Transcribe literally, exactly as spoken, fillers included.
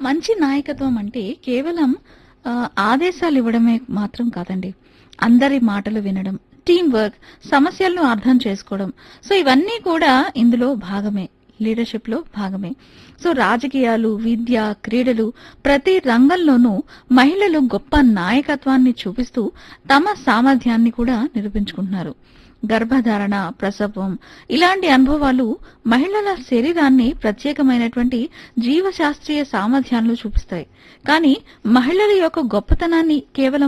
మంచి నాయకత్వం అంటే కేవలం ఆహ్, ఆదేశాలివ్వడమే మాత్రం కాదండి. అందరి మాటలు వినడం, టీమ్ వర్క్, సమస్యలను అర్థం చేసుకోవడం. సో, ఇవన్నీ కూడా ఇందులో భాగమే. లీడర్‌షిప్‌లో భాగమే. సో, రాజకీయాలు, విద్య, క్రీడలు ప్రతి రంగంలోనూ మహిళలు గొప్ప నాయకత్వాన్ని చూపిస్తూ తమ సామర్థ్యాన్ని కూడా నిరూపించుకుంటున్నారు. గర్భధారణ, ప్రసవం ఇలాంటి అనుభవాలు మహిళల శరీరాన్ని ప్రత్యేకమైనటువంటి జీవశాస్త్రీయ సామర్థ్యాలను చూపిస్తాయి. కానీ మహిళల యొక్క గొప్పతనాన్ని కేవలం